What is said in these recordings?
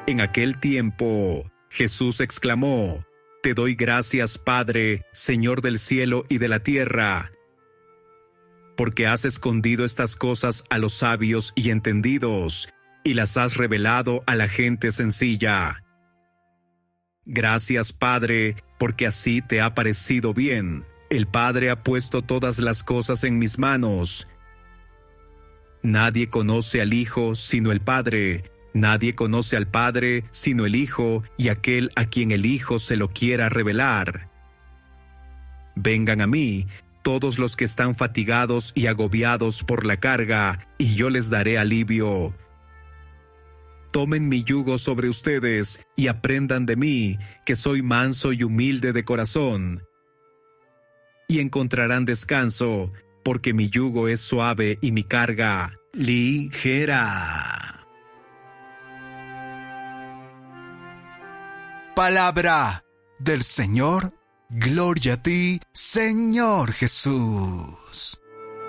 En aquel tiempo, Jesús exclamó: Te doy gracias, Padre, Señor del cielo y de la tierra, porque has escondido estas cosas a los sabios y entendidos, y las has revelado a la gente sencilla. Gracias, Padre, porque así te ha parecido bien. El Padre ha puesto todas las cosas en mis manos. Nadie conoce al Hijo sino el Padre. Nadie conoce al Padre sino el Hijo y aquel a quien el Hijo se lo quiera revelar. Vengan a mí, todos los que están fatigados y agobiados por la carga, y yo les daré alivio. Tomen mi yugo sobre ustedes y aprendan de mí, que soy manso y humilde de corazón. Y encontrarán descanso, porque mi yugo es suave y mi carga ligera. Palabra del Señor. Gloria a ti, Señor Jesús.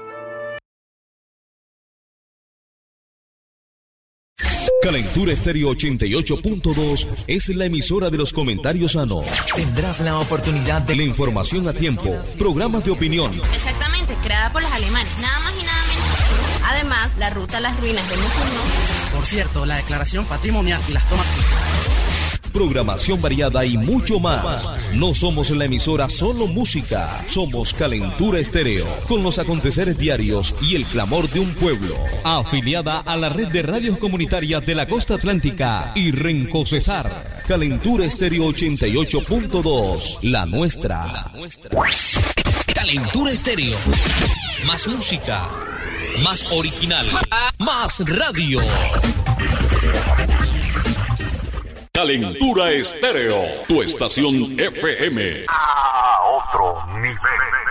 Calentura Estéreo 88.2 es la emisora de los comentarios sanos. Tendrás la oportunidad de... La información a tiempo, programas de opinión. Exactamente, creada por los alemanes, nada más y nada menos. Además, la ruta a las ruinas de Mosulno. Por cierto, la declaración patrimonial y las tomas... Programación variada y mucho más. No somos la emisora solo música, somos Calentura Estéreo, con los aconteceres diarios y el clamor de un pueblo. Afiliada a la red de radios comunitarias de la costa atlántica y Renco Cesar. Calentura Estéreo 88.2, la nuestra. Calentura Estéreo. Más música, más original, más radio. Calentura Estéreo, tu estación FM. A otro nivel.